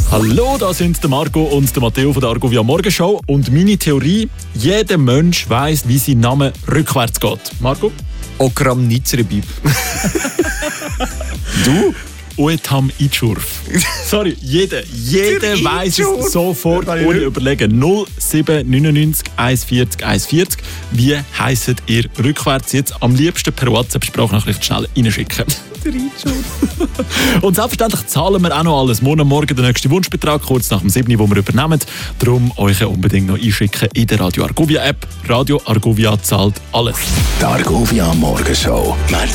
Hallo, da sind der Marco und der Matteo von der Argovia Morgenshow. Und meine Theorie, jeder Mensch weiss, wie sein Name rückwärts geht. Marco? Okram Nitzrebib. Du? Oetam Itschurf. Sorry, jeder weiss es sofort, ohne überlegen. 0799 140 140. Wie heisst ihr rückwärts? Jetzt am liebsten per WhatsApp-Sprachnachricht schnell reinschicken. Und selbstverständlich zahlen wir auch noch alles. Morgen der nächste Wunschbetrag, kurz nach dem 7, wo wir übernehmen. Darum euch unbedingt noch einschicken in der Radio Argovia App. Radio Argovia zahlt alles. Die Argovia Morgenshow.